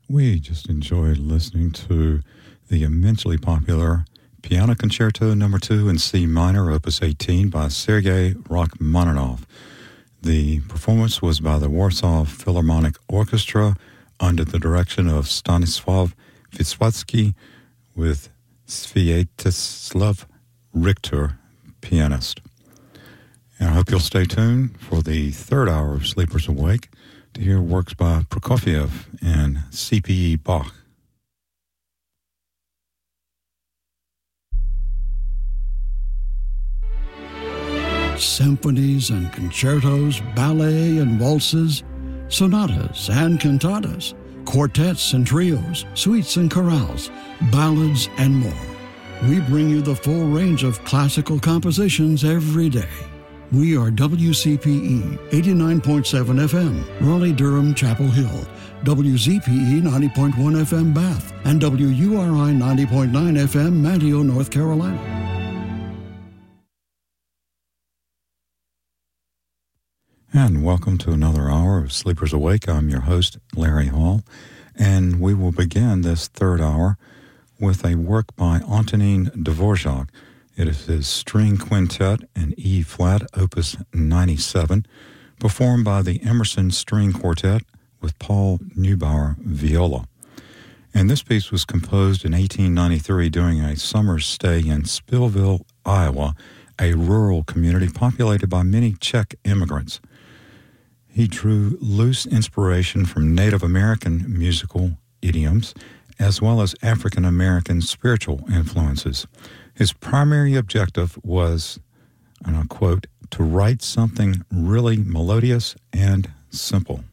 We just enjoyed listening to the immensely popular Piano Concerto No. 2 in C minor, Opus 18 by Sergei Rachmaninoff. The performance was by the Warsaw Philharmonic Orchestra under the direction of Stanisław Wysocki with Sviatoslav Richter, pianist. And I hope you'll stay tuned for the third hour of Sleepers Awake to hear works by Prokofiev and C.P.E. Bach. Symphonies and concertos, ballet and waltzes, sonatas and cantatas, quartets and trios, suites and chorales, ballads and more. We bring you the full range of classical compositions every day. We are WCPE 89.7 FM, Raleigh-Durham, Chapel Hill, WZPE 90.1 FM, Bath, and WURI 90.9 FM, Manteo, North Carolina. And welcome to another hour of Sleepers Awake. I'm your host, Larry Hall, and we will begin this third hour with a work by Antonin Dvorak. It is his string quintet in E-flat, Opus 97, performed by the Emerson String Quartet with Paul Neubauer viola. And this piece was composed in 1893 during a summer stay in Spillville, Iowa, a rural community populated by many Czech immigrants. He drew loose inspiration from Native American musical idioms as well as African American spiritual influences. His primary objective was, and I'll quote, to write something really melodious and simple.